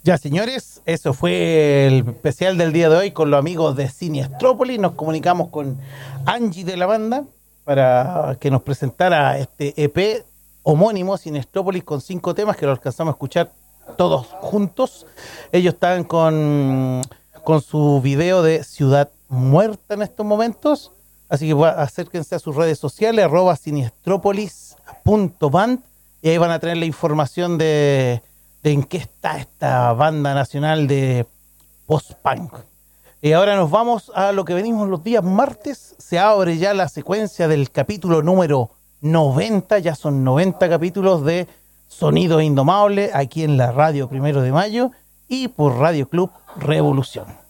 Ya, señores, eso fue el especial del día de hoy con los amigos de Siniestrópolis. Nos comunicamos con Angie de la banda para que nos presentara este EP homónimo Siniestrópolis con 5 temas que lo alcanzamos a escuchar todos juntos. Ellos están con su video de Ciudad Muerta en estos momentos. Así que acérquense a sus redes sociales, @siniestrópolis.band, y ahí van a tener la información de en qué está esta banda nacional de post-punk. Y ahora nos vamos a lo que venimos los días martes. Se abre ya la secuencia del capítulo número 90. Ya son 90 capítulos de Sonido Indomable aquí en la radio 1 de Mayo y por Radio Club Revolución.